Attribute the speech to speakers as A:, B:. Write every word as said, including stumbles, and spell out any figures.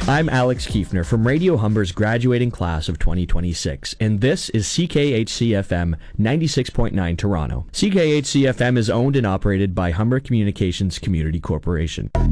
A: I'm Alex Kiefner from Radio Humber's graduating class of twenty twenty-six, and this is C K H C F M ninety-six point nine Toronto. C K H C F M is owned and operated by Humber Communications Community Corporation.